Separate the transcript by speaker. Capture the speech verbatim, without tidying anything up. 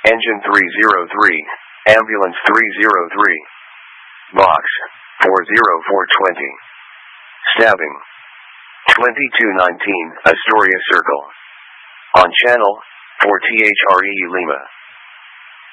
Speaker 1: Engine three zero three, Ambulance three zero three. Box, four zero four twenty. Stabbing, twenty-two nineteen, Astoria Circle. On channel, four T H R E Lima.